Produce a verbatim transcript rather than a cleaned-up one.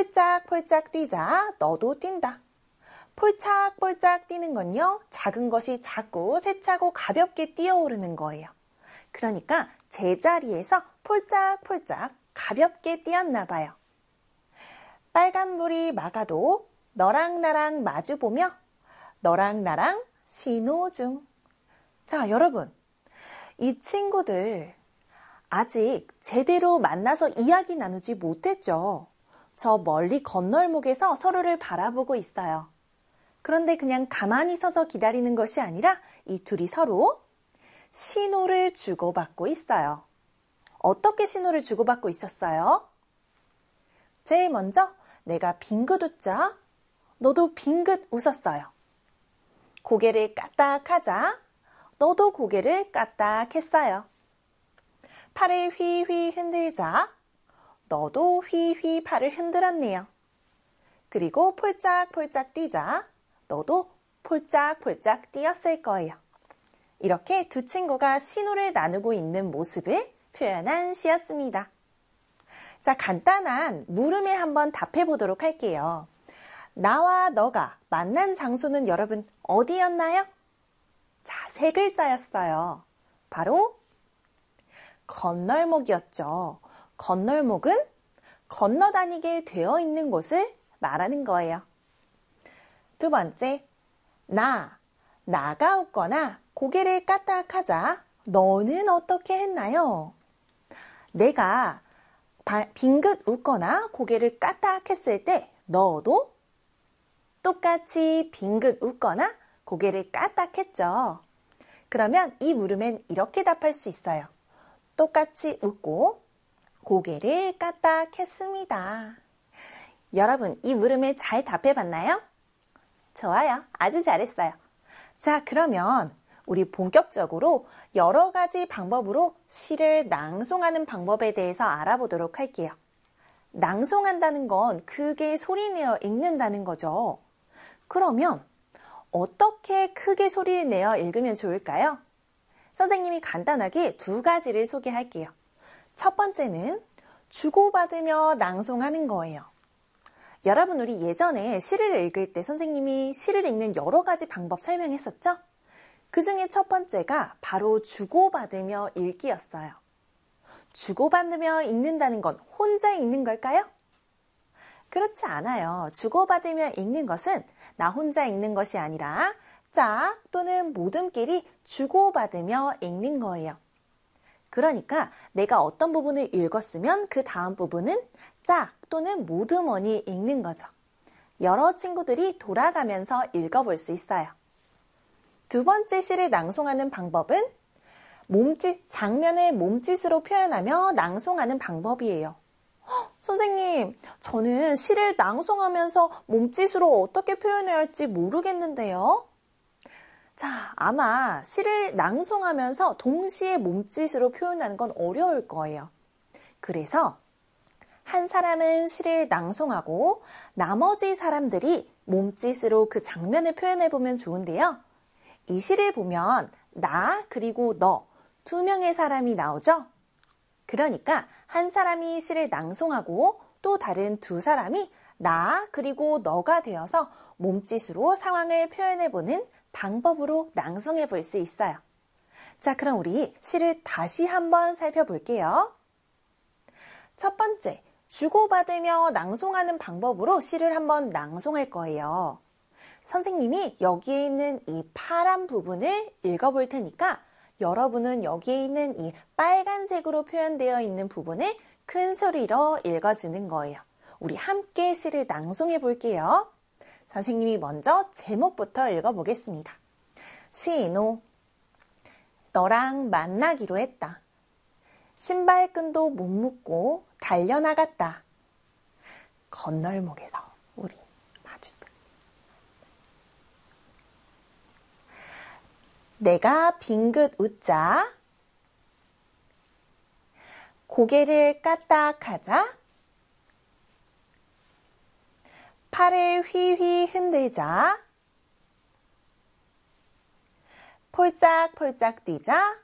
폴짝폴짝 뛰자. 너도 뛴다. 폴짝폴짝 뛰는 건요, 작은 것이 자꾸 세차고 가볍게 뛰어오르는 거예요. 그러니까 제자리에서 폴짝폴짝 가볍게 뛰었나 봐요. 빨간불이 막아도 너랑 나랑 마주보며 너랑 나랑 신호중. 자, 여러분, 이 친구들 아직 제대로 만나서 이야기 나누지 못했죠. 저 멀리 건널목에서 서로를 바라보고 있어요. 그런데 그냥 가만히 서서 기다리는 것이 아니라 이 둘이 서로 신호를 주고받고 있어요. 어떻게 신호를 주고받고 있었어요? 제일 먼저 내가 빙긋 웃자. 너도 빙긋 웃었어요. 고개를 까딱하자. 너도 고개를 까딱했어요. 팔을 휘휘 흔들자. 너도 휘휘 팔을 흔들었네요. 그리고 폴짝폴짝 뛰자. 너도 폴짝폴짝 뛰었을 거예요. 이렇게 두 친구가 신호를 나누고 있는 모습을 표현한 시였습니다. 자, 간단한 물음에 한번 답해 보도록 할게요. 나와 너가 만난 장소는 여러분 어디였나요? 자, 세 글자였어요. 바로 건널목이었죠. 건널목은 건너다니게 되어 있는 곳을 말하는 거예요. 두 번째, 나, 나가 웃거나 고개를 까딱하자. 너는 어떻게 했나요? 내가 빙긋 웃거나 고개를 까딱했을 때 너도 똑같이 빙긋 웃거나 고개를 까딱했죠. 그러면 이 물음엔 이렇게 답할 수 있어요. 똑같이 웃고 고개를 까딱했습니다. 여러분, 이 물음에 잘 답해봤나요? 좋아요. 아주 잘했어요. 자, 그러면 우리 본격적으로 여러 가지 방법으로 시를 낭송하는 방법에 대해서 알아보도록 할게요. 낭송한다는 건 크게 소리내어 읽는다는 거죠. 그러면 어떻게 크게 소리를 내어 읽으면 좋을까요? 선생님이 간단하게 두 가지를 소개할게요. 첫 번째는 주고받으며 낭송하는 거예요. 여러분, 우리 예전에 시를 읽을 때 선생님이 시를 읽는 여러 가지 방법 설명했었죠? 그 중에 첫 번째가 바로 주고받으며 읽기였어요. 주고받으며 읽는다는 건 혼자 읽는 걸까요? 그렇지 않아요. 주고받으며 읽는 것은 나 혼자 읽는 것이 아니라 짝 또는 모둠끼리 주고받으며 읽는 거예요. 그러니까 내가 어떤 부분을 읽었으면 그 다음 부분은 짝 또는 모둠원이 읽는 거죠. 여러 친구들이 돌아가면서 읽어볼 수 있어요. 두 번째 시를 낭송하는 방법은 몸짓, 장면을 몸짓으로 표현하며 낭송하는 방법이에요. 허, 선생님, 저는 시를 낭송하면서 몸짓으로 어떻게 표현해야 할지 모르겠는데요. 자, 아마 시를 낭송하면서 동시에 몸짓으로 표현하는 건 어려울 거예요. 그래서 한 사람은 시를 낭송하고 나머지 사람들이 몸짓으로 그 장면을 표현해보면 좋은데요. 이 시를 보면 나 그리고 너 두 명의 사람이 나오죠? 그러니까 한 사람이 시를 낭송하고 또 다른 두 사람이 나 그리고 너가 되어서 몸짓으로 상황을 표현해보는 방법으로 낭송해 볼 수 있어요. 자, 그럼 우리 시를 다시 한번 살펴볼게요. 첫 번째, 주고받으며 낭송하는 방법으로 시를 한번 낭송할 거예요. 선생님이 여기에 있는 이 파란 부분을 읽어볼 테니까 여러분은 여기에 있는 이 빨간색으로 표현되어 있는 부분을 큰 소리로 읽어주는 거예요. 우리 함께 시를 낭송해 볼게요. 선생님이 먼저 제목부터 읽어보겠습니다. 신호. 너랑 만나기로 했다. 신발끈도 못 묶고 달려나갔다. 건널목에서 우리 마주다. 내가 빙긋 웃자. 고개를 까딱하자. 팔을 휘휘 흔들자. 폴짝폴짝 뛰자.